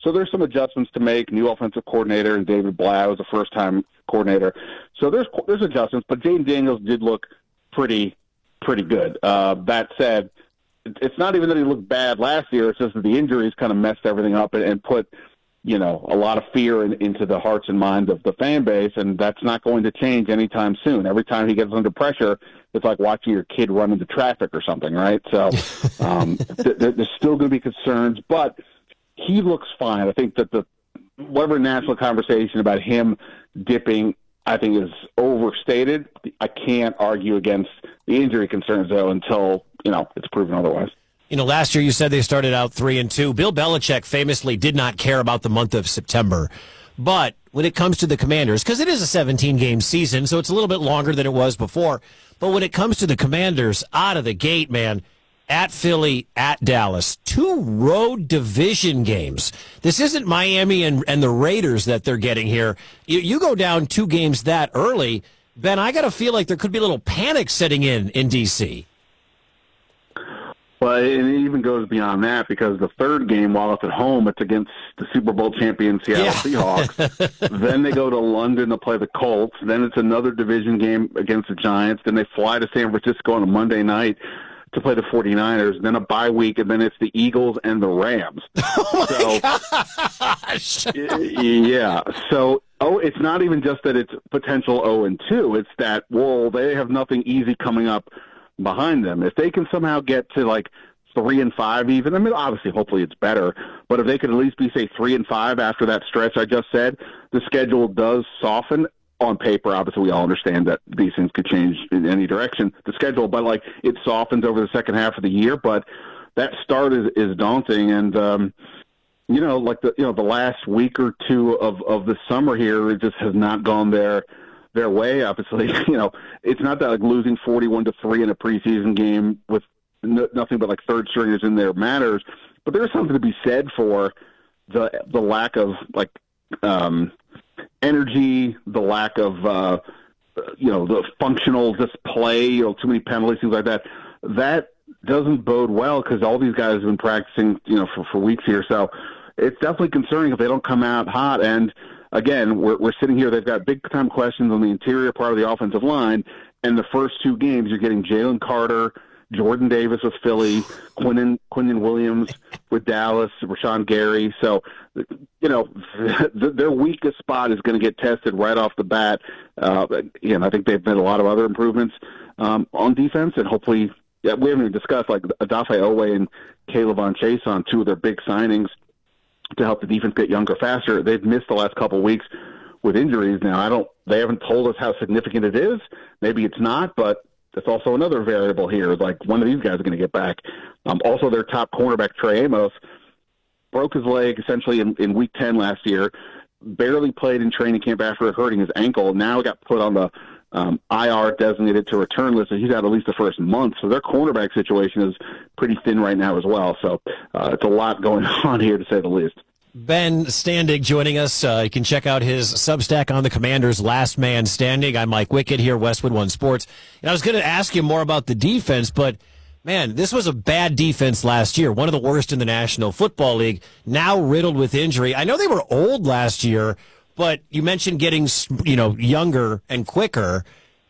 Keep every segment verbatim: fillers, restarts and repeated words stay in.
So there's some adjustments to make. New offensive coordinator and David Blau is a first-time coordinator. So there's there's adjustments, but Jaden Daniels did look pretty pretty good. Uh, that said, it's not even that he looked bad last year. It's just that the injuries kind of messed everything up and, and put, you know, a lot of fear in, into the hearts and minds of the fan base, and that's not going to change anytime soon. Every time he gets under pressure, it's like watching your kid run into traffic or something, right? So um, th- th- there's still going to be concerns, but he looks fine. I think that the whatever national conversation about him dipping, I think, is overstated. I can't argue against the injury concerns, though, until, you know, it's proven otherwise. You know, last year you said they started out three and two. Bill Belichick famously did not care about the month of September. But when it comes to the Commanders, because it is a seventeen-game season, so it's a little bit longer than it was before. But when it comes to the Commanders, out of the gate, man, at Philly, at Dallas, two road division games. This isn't Miami and, and the Raiders that they're getting here. You, you go down two games that early, Ben, I got to feel like there could be a little panic setting in in D C. But it even goes beyond that, because the third game, while it's at home, it's against the Super Bowl champion Seattle yeah. Seahawks. Then they go to London to play the Colts. Then it's another division game against the Giants. Then they fly to San Francisco on a Monday night to play the 49ers. Then a bye week, and then it's the Eagles and the Rams. Oh, my so, gosh! Yeah. So oh, it's not even just that it's potential oh and two. It's that, well, they have nothing easy coming up behind them. If they can somehow get to like three and five even, I mean, obviously, hopefully it's better, but if they could at least be, say, three and five after that stretch I just said, the schedule does soften. On paper, obviously, we all understand that these things could change in any direction, the schedule, but like it softens over the second half of the year. But that start is, is daunting. And, um, you know, like the, you know, the last week or two of, of the summer here, it just has not gone their, their way. Obviously, you know, it's not that like losing forty-one to three in a preseason game with no, nothing but like third stringers in there matters, but there's something to be said for the, the lack of like, um, energy, the lack of, uh, you know, the functional display, you know, too many penalties, things like that. That doesn't bode well, because all these guys have been practicing, you know, for, for weeks here. So it's definitely concerning if they don't come out hot. And again, we're, we're sitting here, they've got big time questions on the interior part of the offensive line. And the first two games, you're getting Jalen Carter, Jordan Davis with Philly, Quinnen, Quinnen Williams with Dallas, Rashawn Gary. So, you know, their weakest spot is going to get tested right off the bat. Uh, again, I think they've made a lot of other improvements um, on defense, and hopefully, yeah, we haven't even discussed like Odafe Owe and Caleb on Chase on two of their big signings to help the defense get younger faster. They've missed the last couple of weeks with injuries. Now, I don't. They haven't told us how significant it is. Maybe it's not, but that's also another variable here. Like, one of these guys is going to get back. Um, also, their top cornerback, Trey Amos, broke his leg essentially in, in week ten last year, barely played in training camp after hurting his ankle. Now got put on the um, I R, designated to return list, and he's out at least the first month. So their cornerback situation is pretty thin right now as well. So uh, it's a lot going on here, to say the least. Ben Standig joining us. Uh, you can check out his Substack on the Commanders, Last Man Standing. I'm Mike Wickett here, Westwood One Sports. And I was going to ask you more about the defense, but, man, this was a bad defense last year, one of the worst in the National Football League, now riddled with injury. I know they were old last year, but you mentioned getting, you know, younger and quicker.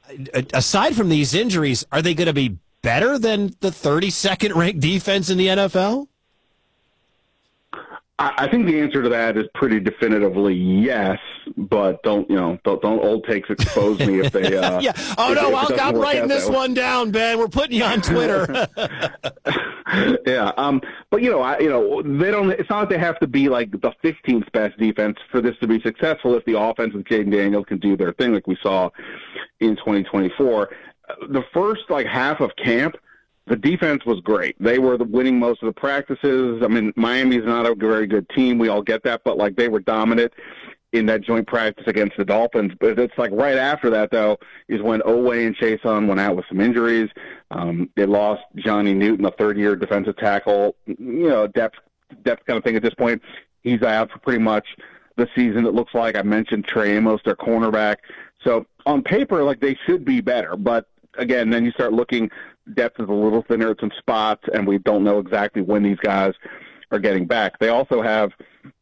Aside from these injuries, are they going to be better than the thirty-second ranked defense in the N F L? I think the answer to that is pretty definitively yes, but don't you know? Don't, don't old takes expose me if they. Uh, yeah. Oh if, no, if I'll, I'm writing this way. one down, Ben. We're putting you on Twitter. yeah. Um. But you know, I you know they don't. It's not like they have to be like the fifteenth best defense for this to be successful. If the offense with Jaden Daniels can do their thing, like we saw in twenty twenty-four, the first like half of camp, the defense was great. They were winning most of the practices. I mean, Miami's not a very good team. We all get that, but like they were dominant in that joint practice against the Dolphins. But it's like right after that, though, is when Owe and Chason went out with some injuries. Um, they lost Johnny Newton, a third-year defensive tackle. You know, depth, depth kind of thing at this point. He's out for pretty much the season, it looks like. I mentioned Trey Amos, their cornerback. So on paper, like they should be better. But again, then you start looking, depth is a little thinner at some spots, and we don't know exactly when these guys are getting back. They also have